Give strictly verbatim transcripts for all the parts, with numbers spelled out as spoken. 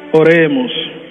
Oremos.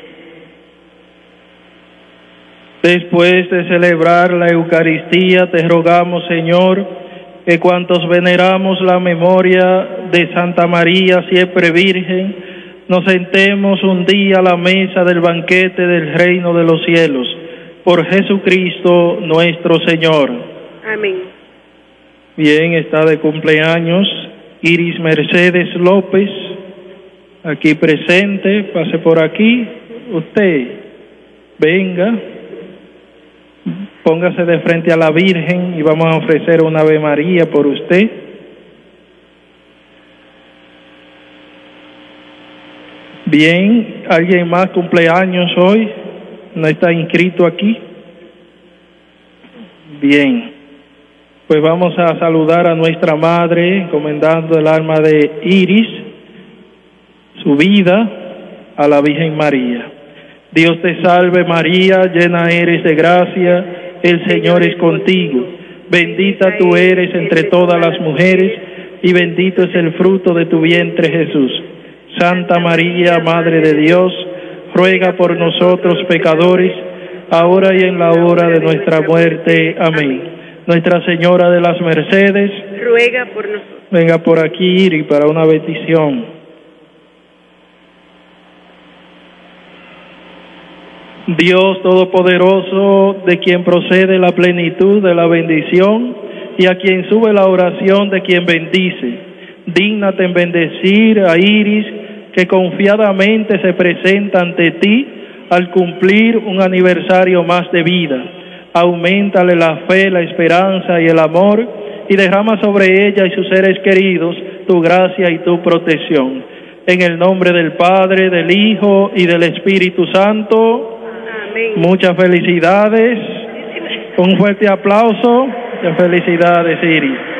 Después de celebrar la Eucaristía, te rogamos, Señor, que cuantos veneramos la memoria de Santa María, siempre Virgen, nos sentemos un día a la mesa del banquete del reino de los cielos. Por Jesucristo nuestro Señor. Amén. Bien, está de cumpleaños Iris Mercedes López, aquí presente. Pase por aquí. Usted, venga, póngase de frente a la Virgen y vamos a ofrecer una Ave María por usted. Bien, ¿alguien más cumpleaños hoy? ¿No está inscrito aquí? Bien, pues vamos a saludar a nuestra madre, encomendando el alma de Iris, su vida, a la Virgen María. Dios te salve María, llena eres de gracia, el Señor es contigo. Bendita tú eres entre todas las mujeres, y bendito es el fruto de tu vientre Jesús. Santa María, Madre de Dios, ruega por nosotros pecadores, ahora y en la hora de nuestra muerte. Amén. Nuestra Señora de las Mercedes, ruega por nosotros. Venga por aquí, Iris, para una bendición. Dios Todopoderoso, de quien procede la plenitud de la bendición y a quien sube la oración de quien bendice, dígnate en bendecir a Iris, que confiadamente se presenta ante ti al cumplir un aniversario más de vida. Auméntale la fe, la esperanza y el amor, y derrama sobre ella y sus seres queridos tu gracia y tu protección. En el nombre del Padre, del Hijo y del Espíritu Santo. Amén. Muchas felicidades. Un fuerte aplauso. Muchas felicidades, Iris.